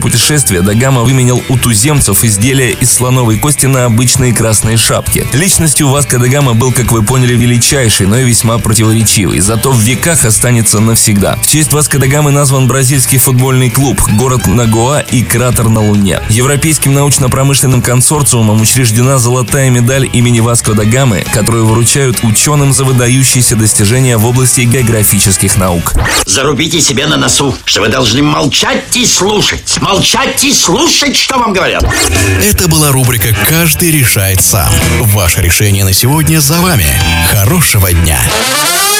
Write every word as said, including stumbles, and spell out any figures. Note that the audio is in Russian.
путешествия да Гама выменял у туземцев изделия из слоновой кости на обычные красные шапки. Личностью Васко да Гама был, как вы поняли, величайший, но и весьма противоречивый, зато в веках останется навсегда. В честь Васко да Гамы назван бразильский футбольный клуб, город Нагоа и кратер на Луне. Европейским научно-промышленным консорциумом учреждена золотая медаль имени Васко да Гамы, которую вручают ученым за выдающиеся достижения в области географических наук. Зарубите себе на носу, что вы должны молчать и слушать. Молчать и слушать, что вам говорят. Это была рубрика «Каждый решает сам». Ваше решение на сегодня за вами. Хорошего дня!